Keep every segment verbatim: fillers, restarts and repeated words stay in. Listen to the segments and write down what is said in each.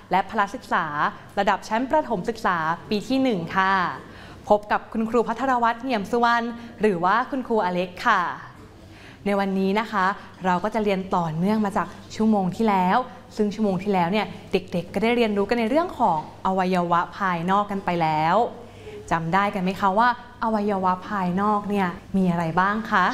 และพละศึกษาระดับชั้นประถมศึกษาปีที่หนึ่งค่ะพบกับคุณครูพัทรวัฒน์เหี่ยมสุวรรณหรือว่าคุณครูอเล็กค่ะในวันนี้นะคะเราก็จะเรียนต่อเนื่องมาจากชั่วโมงที่แล้วซึ่งชั่วโมงที่แล้วเนี่ยเด็กๆก็ได้เรียนรู้กันในเรื่องของอวัยวะภายนอกกันไปแล้วจำได้กันไหมคะว่าอวัยวะภายนอกเนี่ยมีอะไรบ้างคะ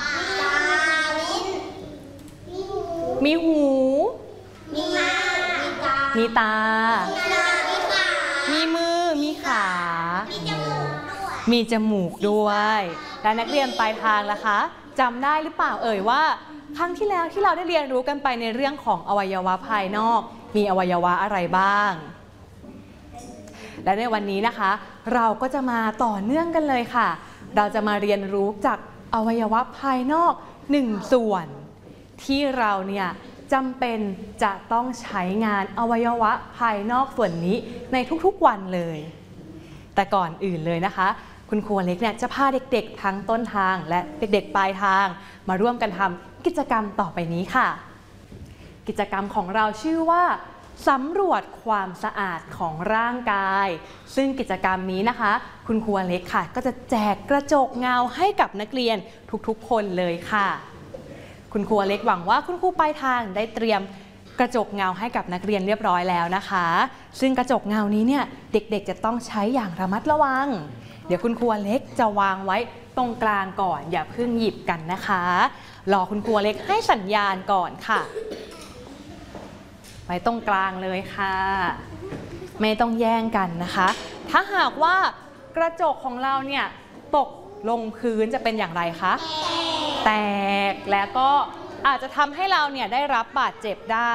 มีหูมีตามีตามีมือมีขามีจมูกด้วยและนักเรียนปลายทางล่ะคะจำได้หรือเปล่าเอ่ยว่าครั้งที่แล้วที่เราได้เรียนรู้กันไปในเรื่องของอวัยวะภายนอกมีอวัยวะอะไรบ้างและในวันนี้นะคะเราก็จะมาต่อเนื่องกันเลยค่ะเราจะมาเรียนรู้จากอวัยวะภายนอกหนึ่งส่วนที่เราเนี่ยจำเป็นจะต้องใช้งานอวัยวะภายนอกส่วนนี้ในทุกๆวันเลยแต่ก่อนอื่นเลยนะคะคุณครูเล็กเนี่ยจะพาเด็กๆทั้งต้นทางและเด็กๆปลายทางมาร่วมกันทำกิจกรรมต่อไปนี้ค่ะกิจกรรมของเราชื่อว่าสำรวจความสะอาดของร่างกายซึ่งกิจกรรมนี้นะคะคุณครูเล็กค่ะก็จะแจกกระจกเงาให้กับนักเรียนทุกๆคนเลยค่ะคุณครูเล็กหวังว่าคุณครูปลายทางได้เตรียมกระจกเงาให้กับนักเรียนเรียบร้อยแล้วนะคะซึ่งกระจกเงานี้เนี่ยเด็กๆจะต้องใช้อย่างระมัดระวังเดี๋ยวคุณครูเล็กจะวางไว้ตรงกลางก่อนอย่าเพิ่งหยิบกันนะคะรอคุณครูเล็กให้สัญญาณก่อนค่ะไว้ตรงกลางเลยค่ะไม่ต้องแย่งกันนะคะถ้าหากว่ากระจกของเราเนี่ยตกลงพื้นจะเป็นอย่างไรคะแตกแล้วก็อาจจะทำให้เราเนี่ยได้รับบาดเจ็บได้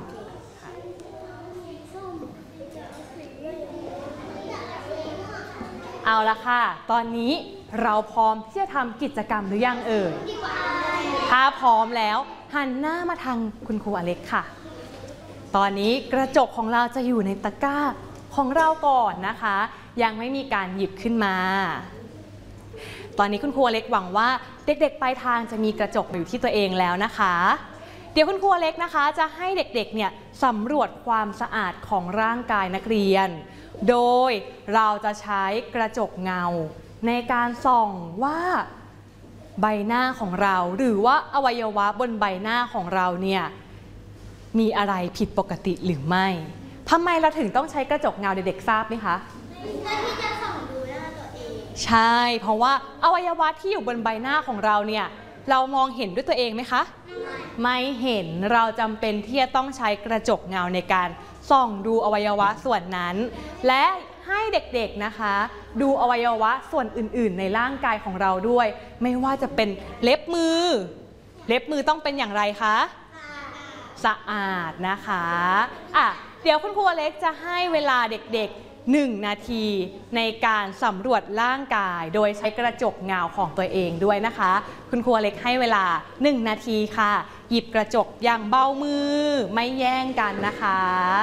เอาละค่ะตอนนี้เราพร้อมที่จะทำกิจกรรมหรือยังเอ่ยถ้าพร้อมแล้วหันหน้ามาทางคุณครูอเล็กค่ะตอนนี้กระจกของเราจะอยู่ในตะกร้าของเราก่อนนะคะยังไม่มีการหยิบขึ้นมาตอนนี้คุณครูอเล็กหวังว่าเด็กๆปลายทางจะมีกระจกอยู่ที่ตัวเองแล้วนะคะเดี๋ยวคุณครูอเล็กนะคะจะให้เด็กๆเนี่ยสำรวจความสะอาดของร่างกายนักเรียนโดยเราจะใช้กระจกเงาในการส่องว่าใบหน้าของเราหรือว่าอวัยวะบนใบหน้าของเราเนี่ยมีอะไรผิดปกติหรือไม่ทำไมเราถึงต้องใช้กระจกเงาเด็กๆทราบไหมคะเพื่อที่จะส่องดูหน้าตัวเองใช่เพราะว่าอวัยวะที่อยู่บนใบหน้าของเราเนี่ยเรามองเห็นด้วยตัวเองไหมคะไม่เห็นเราจำเป็นที่จะต้องใช้กระจกเงาในการส่องดูอวัยวะส่วนนั้นและให้เด็กๆนะคะดูอวัยวะส่วนอื่นๆในร่างกายของเราด้วยไม่ว่าจะเป็นเล็บมือเล็บมือต้องเป็นอย่างไรคะสะอาดนะคะอ่ะเดี๋ยวคุณครูอเล็กจะให้เวลาเด็กๆหนึ่งนาทีในการสำรวจร่างกายโดยใช้กระจกเงาของตัวเองด้วยนะคะคุณครูอเล็กให้เวลาหนึ่งนาทีค่ะหยิบกระจกอย่างเบามือไม่แย่งกันนะคะ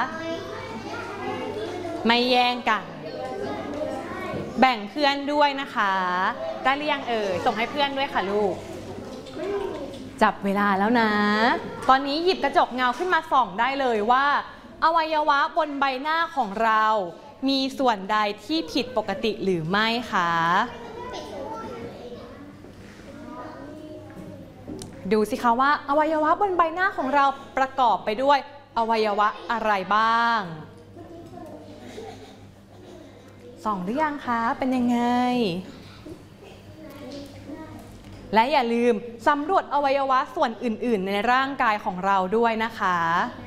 ไม่แย่งกันแบ่งเพื่อนด้วยนะคะได้หรือยังเอ่ยส่งให้เพื่อนด้วยค่ะลูกจับเวลาแล้วนะตอนนี้หยิบกระจกเงาขึ้นมาส่องได้เลยว่าอวัยวะบนใบหน้าของเรามีส่วนใดที่ผิดปกติหรือไม่คะดูสิคะว่าอวัยวะบนใบหน้าของเราประกอบไปด้วยอวัยวะอะไรบ้างส่องหรือยังคะเป็นยังไงและอย่าลืมสำรวจอวัยวะส่วนอื่นๆในร่างกายของเราด้วยนะคะ